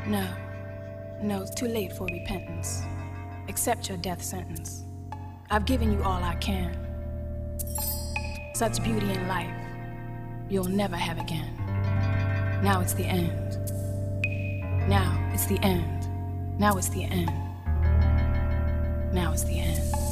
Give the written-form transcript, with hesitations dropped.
No, no, it's too late for repentance. Accept your death sentence. I've given you all I can. Such beauty in life, you'll never have again. Now it's the end. Now it's the end. Now it's the end. Now it's the end.